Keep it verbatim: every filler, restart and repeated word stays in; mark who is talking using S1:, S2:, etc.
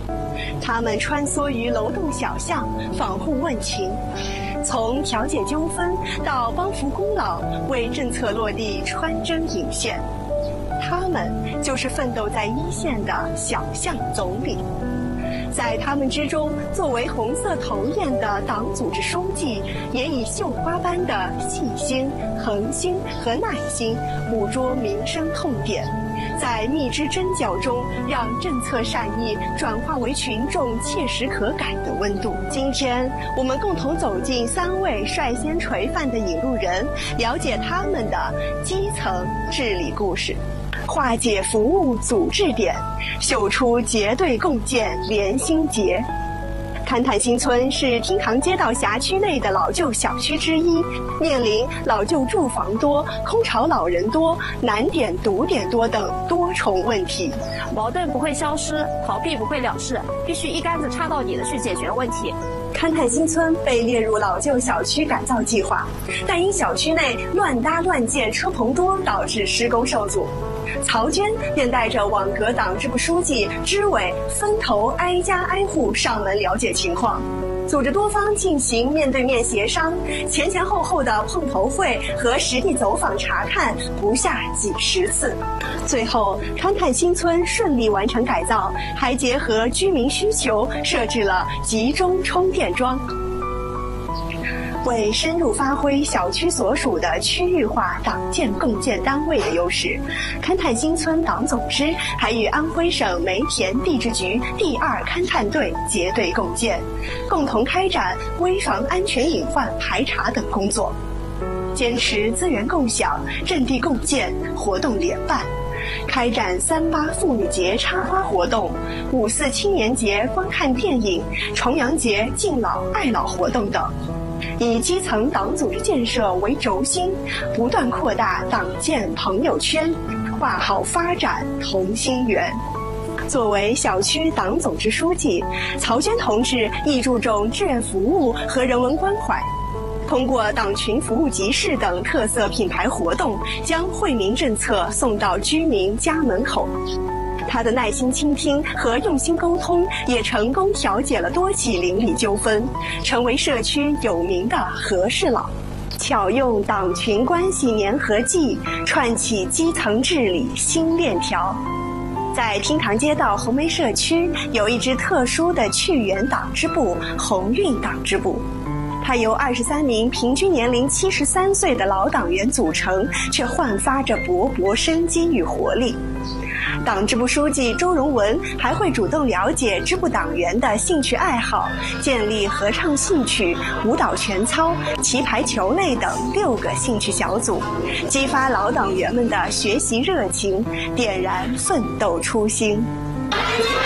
S1: 他们穿梭于楼栋小巷，访户问情，从调解纠纷到帮扶功劳，为政策落地穿针引线。他们就是奋斗在一线的小巷总理。在他们之中，作为红色头雁的党组织书记，也以绣花般的细心、恒心和耐心，捕捉民生痛点，在蜜汁针脚中，让政策善意转化为群众切实可感的温度。今天，我们共同走进三位率先垂范的引路人，了解他们的基层治理故事，化解服务阻滞点，绣出结对共建连心结。勘探新村是厅堂街道辖区内的老旧小区之一，面临老旧住房多、空巢老人多、难点堵点多等多重问题。
S2: 矛盾不会消失，逃避不会了事，必须一竿子插到底的去解决问题。
S1: 勘探新村被列入老旧小区改造计划，但因小区内乱搭乱建车棚多，导致施工受阻。曹娟便带着网格党支部书记、支委分头挨家挨户上门了解情况，组织多方进行面对面协商，前前后后的碰头会和实地走访查看不下几十次。最后，勘探新村顺利完成改造，还结合居民需求设置了集中充电桩。为深入发挥小区所属的区域化党建共建单位的优势，勘探新村党总支还与安徽省梅田地质局第二勘探队结对共建，共同开展危防安全隐患排查等工作，坚持资源共享、阵地共建，活动联办，开展三八妇女节插花活动、五四青年节观看电影、重阳节敬老爱老活动等。以基层党组织建设为轴心，不断扩大党建朋友圈，画好发展同心圆。作为小区党总支书记，曹娟同志亦注重志愿服务和人文关怀，通过党群服务集市等特色品牌活动，将惠民政策送到居民家门口。他的耐心倾听和用心沟通，也成功调解了多起邻里纠纷，成为社区有名的和事佬。巧用党群关系粘合剂，串起基层治理新链条。在厅堂街道红梅社区，有一支特殊的去源党支部——红运党支部。它由二十三名平均年龄七十三岁的老党员组成，却焕发着勃勃生机与活力。党支部书记周荣文还会主动了解支部党员的兴趣爱好，建立合唱兴趣、舞蹈拳操、棋排球类等六个兴趣小组，激发老党员们的学习热情，点燃奋斗初心。